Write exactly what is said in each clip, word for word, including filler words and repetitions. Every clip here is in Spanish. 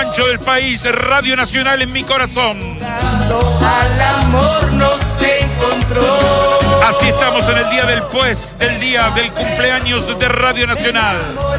ancho del país, Radio Nacional en mi corazón. Al amor no se encontró. Así estamos en el día del pues, del día del cumpleaños de Radio Nacional.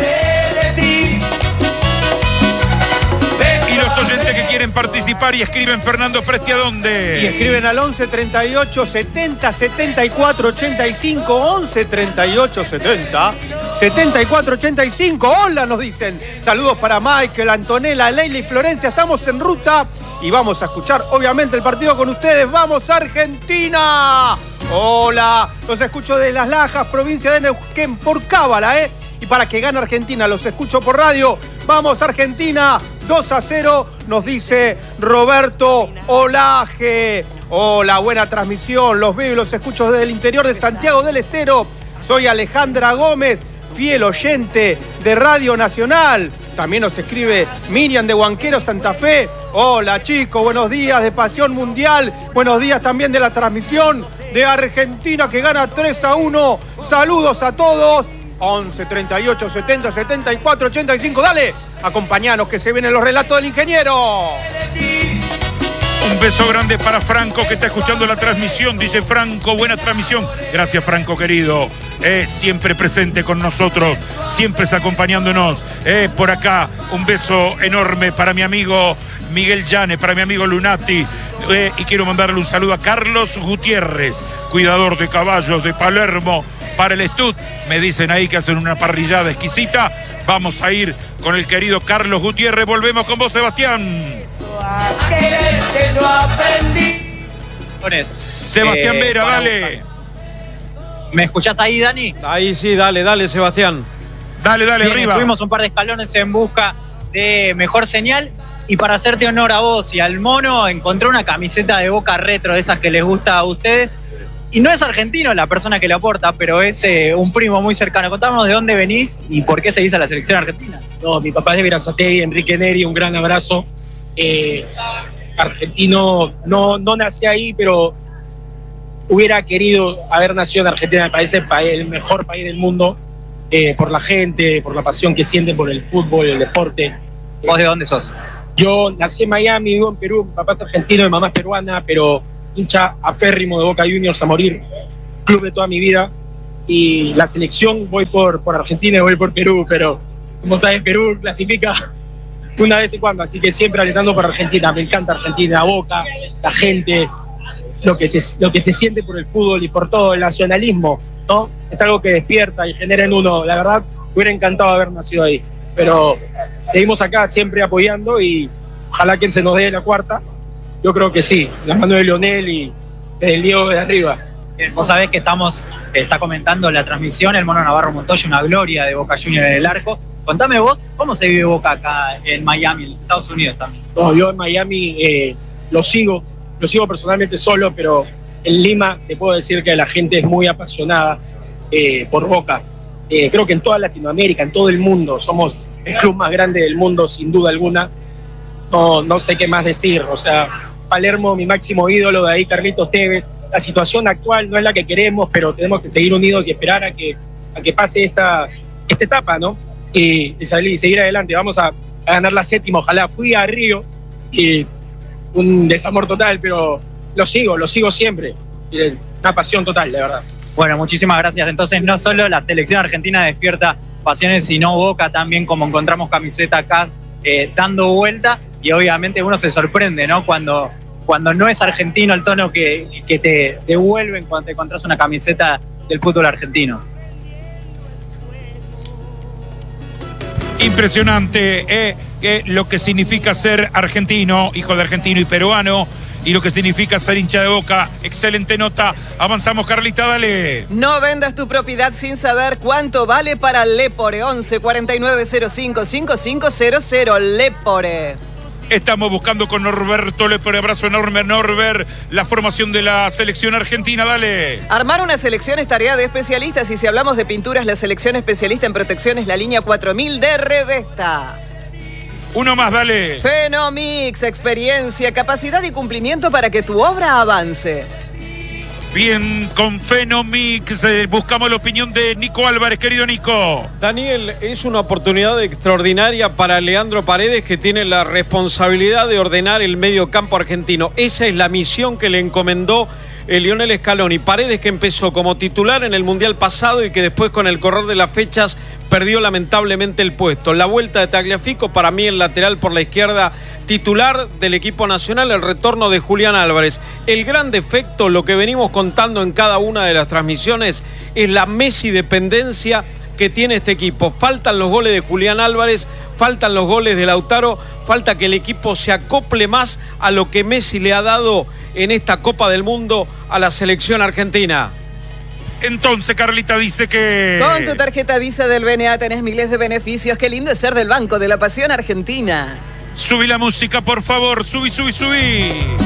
Y los oyentes que quieren participar y escriben Fernando Presti, ¿a dónde? Y escriben al once treinta y ocho setenta setenta y cuatro ochenta y cinco, once treinta y ocho setenta setenta y cuatro ochenta y cinco. Hola, nos dicen. Saludos para Michael, Antonella, Leila y Florencia. Estamos en ruta y vamos a escuchar obviamente el partido con ustedes. ¡Vamos, Argentina! Hola, los escucho de Las Lajas, provincia de Neuquén, por cábala, ¿eh? Y para que gane Argentina, los escucho por radio. ¡Vamos, Argentina! dos a cero, nos dice Roberto Olaje. Hola, buena transmisión. Los veo y los escucho desde el interior de Santiago del Estero. Soy Alejandra Gómez, fiel oyente de Radio Nacional. También nos escribe Miriam de Huanquero, Santa Fe. Hola, chicos, buenos días de Pasión Mundial. Buenos días también de la transmisión de Argentina que gana tres a uno. Saludos a todos. once treinta y ocho setenta setenta y cuatro ochenta y cinco. Dale, acompañanos que se vienen los relatos del ingeniero. Un beso grande para Franco que está escuchando la transmisión. Dice Franco, buena transmisión. Gracias, Franco querido. Eh, siempre presente con nosotros, siempre acompañándonos. Eh, por acá, un beso enorme para mi amigo Miguel Llane, para mi amigo Lunati. Eh, y quiero mandarle un saludo a Carlos Gutiérrez, cuidador de caballos de Palermo. Para el Stud, me dicen ahí que hacen una parrillada exquisita. Vamos a ir con el querido Carlos Gutiérrez. Volvemos con vos, Sebastián. Sebastián eh, Vera, dale. ¿Me escuchás ahí, Dani? Ahí sí, dale, dale, Sebastián. Dale, dale, Bien, arriba. Subimos un par de escalones en busca de mejor señal. Y para hacerte honor a vos y al mono, encontré una camiseta de Boca retro, de esas que les gusta a ustedes. Y no es argentino la persona que la aporta, pero es eh, un primo muy cercano. Contanos de dónde venís y por qué seguís a la selección argentina. No, mi papá es de Verazategui, Enrique Neri, un gran abrazo. Eh, argentino, no, no nací ahí, pero hubiera querido haber nacido en Argentina. Me parece el, país, el mejor país del mundo, eh, por la gente, por la pasión que sienten por el fútbol, el deporte. ¿Vos de dónde sos? Yo nací en Miami, vivo en Perú. Mi papá es argentino, mi mamá es peruana, pero hincha aférrimo de Boca Juniors a morir, club de toda mi vida. Y la selección voy por, por Argentina y voy por Perú, pero como sabes, Perú clasifica una vez en cuando, así que siempre alentando por Argentina. Me encanta Argentina, Boca, la gente, lo que se, lo que se siente por el fútbol y por todo el nacionalismo, ¿no? Es algo que despierta y genera en uno. La verdad, me hubiera encantado haber nacido ahí, pero seguimos acá siempre apoyando y ojalá que se nos dé la cuarta. Yo creo que sí, la mano de Lionel y del Diego de arriba. Vos sabés que estamos, está comentando la transmisión el Mono Navarro Montoya, una gloria de Boca Juniors en el arco. Contame vos, ¿cómo se vive Boca acá en Miami, en los Estados Unidos también? No, yo en Miami eh, lo sigo, lo sigo personalmente solo, pero en Lima te puedo decir que la gente es muy apasionada eh, por Boca. Eh, creo que en toda Latinoamérica, en todo el mundo, somos el club más grande del mundo, sin duda alguna. No, no sé qué más decir, o sea, Palermo, mi máximo ídolo, de ahí Carlitos Tevez. La situación actual no es la que queremos, pero tenemos que seguir unidos y esperar a que, a que pase esta, esta etapa, ¿no? Y, y salir y seguir adelante. Vamos a, a ganar la séptima, ojalá. Fui a Río y un desamor total, pero lo sigo, lo sigo siempre. Una pasión total, de verdad. Bueno, muchísimas gracias. Entonces, no solo la selección argentina despierta pasiones, sino Boca también, como encontramos camiseta acá, eh, dando vuelta. Y obviamente uno se sorprende, ¿no? Cuando, cuando no es argentino el tono que, que te devuelven cuando te encontrás una camiseta del fútbol argentino. Impresionante, eh, que lo que significa ser argentino, hijo de argentino y peruano, y lo que significa ser hincha de Boca. Excelente nota. Avanzamos, Carlita, dale. No vendas tu propiedad sin saber cuánto vale para Lepore. once cuarenta y nueve cero cinco cinco cinco cero cero. Lepore. Estamos buscando con Norberto Lepore. Abrazo enorme, Norbert. La formación de la selección argentina, dale. Armar una selección es tarea de especialistas. Y si hablamos de pinturas, la selección especialista en protección es la línea cuatro mil de Revesta. Uno más, dale. Fenomix, experiencia, capacidad y cumplimiento para que tu obra avance. Bien, con Fenomix eh, buscamos la opinión de Nico Álvarez, querido Nico. Daniel, es una oportunidad extraordinaria para Leandro Paredes, que tiene la responsabilidad de ordenar el medio campo argentino. Esa es la misión que le encomendó el Lionel Scaloni. Paredes, que empezó como titular en el Mundial pasado y que después, con el correr de las fechas, perdió lamentablemente el puesto. La vuelta de Tagliafico, para mí el lateral por la izquierda titular del equipo nacional, el retorno de Julián Álvarez. El gran defecto, lo que venimos contando en cada una de las transmisiones, es la Messi dependencia que tiene este equipo. Faltan los goles de Julián Álvarez, faltan los goles de Lautaro, falta que el equipo se acople más a lo que Messi le ha dado en esta Copa del Mundo a la selección argentina. Entonces, Carlita dice que... Con tu tarjeta Visa del B N A tenés miles de beneficios. Qué lindo es ser del Banco de la Pasión Argentina. Subí la música, por favor. Subí, subí, subí.